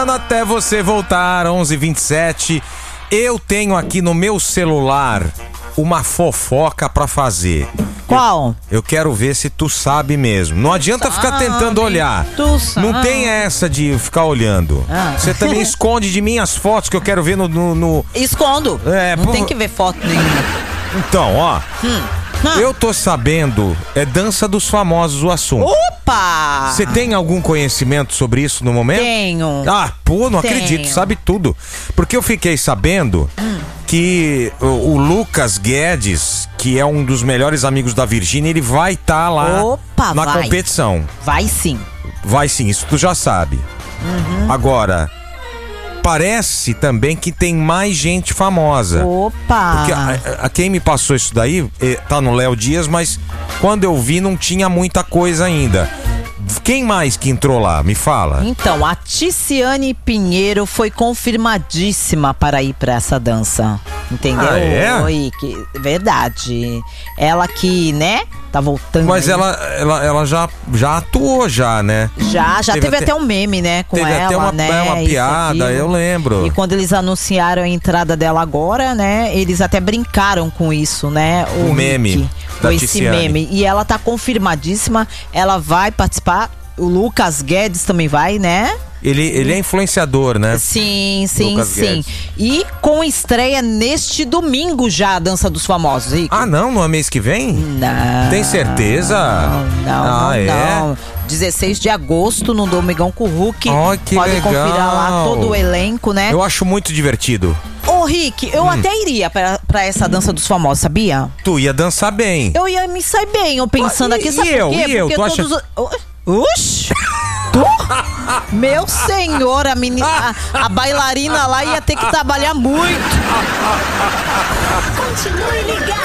Até você voltar, 11h27. Eu tenho aqui no meu celular uma fofoca pra fazer. Qual? Eu quero ver se tu sabe mesmo. Não adianta ficar tentando olhar. Não tem essa de ficar olhando. Você também esconde de mim as fotos que eu quero ver no... Escondo. Não tem que ver foto nenhuma. Então, ó. Eu tô sabendo, é Dança dos Famosos o assunto. Opa! Você tem algum conhecimento sobre isso no momento? Tenho. Não acredito, sabe tudo. Porque eu fiquei sabendo que o Lucas Guedes, que é um dos melhores amigos da Virgínia, ele vai estar lá na competição. Vai sim. Vai sim, isso tu já sabe. Agora, parece também que tem mais gente famosa. Opa! Porque quem me passou isso daí tá no Léo Dias, mas quando eu vi não tinha muita coisa ainda. Quem mais que entrou lá? Me fala. Então, a Ticiane Pinheiro foi confirmadíssima para ir para essa dança. Entendeu? Rick? Verdade. Ela que, né? Tá voltando. Mas ela já atuou já, né? Já teve até um meme, né? Com teve ela, até uma, né? uma piada, eu lembro. E quando eles anunciaram a entrada dela agora, né? Eles até brincaram com isso, né? O meme da esse Ticiane. meme. E ela tá confirmadíssima. Ela vai participar. O Lucas Guedes também vai, né? Ele é influenciador, né? Sim. Guedes. E com estreia neste domingo já a Dança dos Famosos, Rick. Não é mês que vem? Não. Tem certeza? Não. 16 de agosto no Domingão com o Hulk. Que pode legal. conferir lá todo o elenco, né? Eu acho muito divertido. Ô, Rick, eu até iria pra essa Dança dos Famosos, sabia? Tu ia dançar bem. Eu ia me sair bem, eu pensando aqui, sabe por quê? E eu? Porque Tu acha... Oxi! Meu senhor, a bailarina lá ia ter que trabalhar muito. Continue ligado.